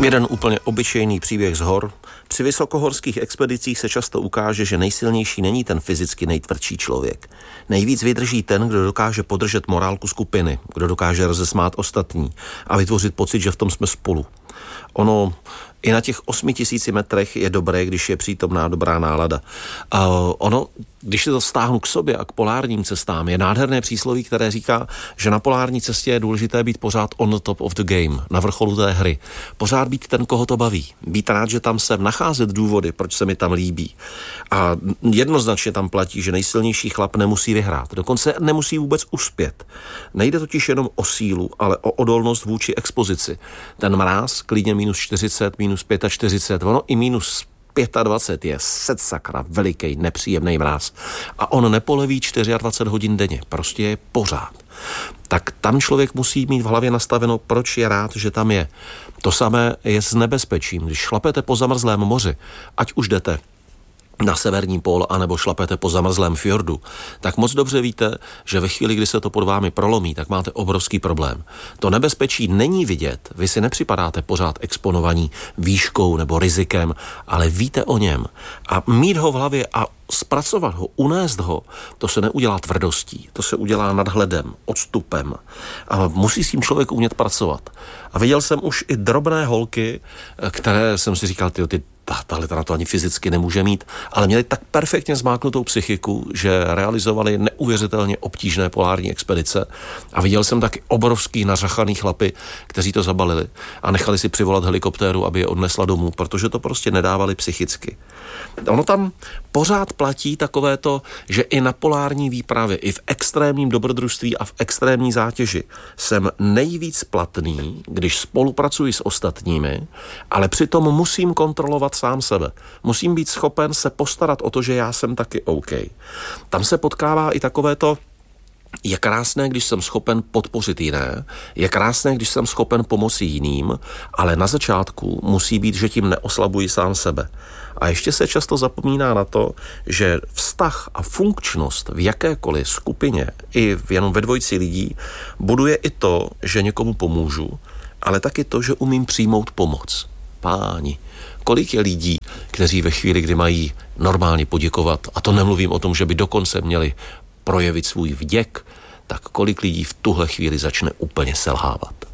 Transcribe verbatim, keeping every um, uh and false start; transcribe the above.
Jeden úplně obyčejný příběh z hor. Při vysokohorských expedicích se často ukáže, že nejsilnější není ten fyzicky nejtvrdší člověk. Nejvíc vydrží ten, kdo dokáže podržet morálku skupiny, kdo dokáže rozesmát ostatní a vytvořit pocit, že v tom jsme spolu. Ono i na těch osmi tisíci metrech je dobré, když je přítomná dobrá nálada. A ono, když se to stáhnu k sobě a k polárním cestám, je nádherné přísloví, které říká, že na polární cestě je důležité být pořád on the top of the game, na vrcholu té hry. Pořád být ten, koho to baví. Být rád, že tam jsem, nacházet důvody, proč se mi tam líbí. A jednoznačně tam platí, že nejsilnější chlap nemusí vyhrát. Dokonce nemusí vůbec uspět. Nejde totiž jenom o sílu, ale o odolnost vůči expozici. Ten mráz, klidně minus čtyřicet, minus čtyřicet pět, ono i minus dvacet pět je sedsakra veliký, nepříjemný mráz. A on nepoleví dvacet čtyři hodin denně, prostě je pořád. Tak tam člověk musí mít v hlavě nastaveno, proč je rád, že tam je. To samé je s nebezpečím. Když šlapete po zamrzlém moři, ať už jdete na severní pól, anebo šlapete po zamrzlém fjordu, tak moc dobře víte, že ve chvíli, kdy se to pod vámi prolomí, tak máte obrovský problém. To nebezpečí není vidět, vy si nepřipadáte pořád exponovaní výškou nebo rizikem, ale víte o něm. A mít ho v hlavě a zpracovat ho, unést ho, to se neudělá tvrdostí, to se udělá nadhledem, odstupem. A musí s tím člověk umět pracovat. A viděl jsem už i drobné holky, které jsem si říkal, tyjo, ty tahle na to ani fyzicky nemůže mít, ale měli tak perfektně zmáknutou psychiku, že realizovali neuvěřitelně obtížné polární expedice a viděl jsem taky obrovský nařachaný chlapy, kteří to zabalili a nechali si přivolat helikoptéru, aby je odnesla domů, protože to prostě nedávali psychicky. Ono tam pořád platí takové to, že i na polární výpravě, i v extrémním dobrodružství a v extrémní zátěži jsem nejvíc platný, když spolupracuji s ostatními, ale přitom musím kontrolovat sám sebe. Musím být schopen se postarat o to, že já jsem taky OK. Tam se potkává i takové to, je krásné, když jsem schopen podpořit jiné, je krásné, když jsem schopen pomoci jiným, ale na začátku musí být, že tím neoslabuji sám sebe. A ještě se často zapomíná na to, že vztah a funkčnost v jakékoliv skupině, i jenom ve dvojici lidí, buduje i to, že někomu pomůžu, ale taky to, že umím přijmout pomoc. Páni, kolik je lidí, kteří ve chvíli, kdy mají normálně poděkovat, a to nemluvím o tom, že by dokonce měli projevit svůj vděk, tak kolik lidí v tuhle chvíli začne úplně selhávat.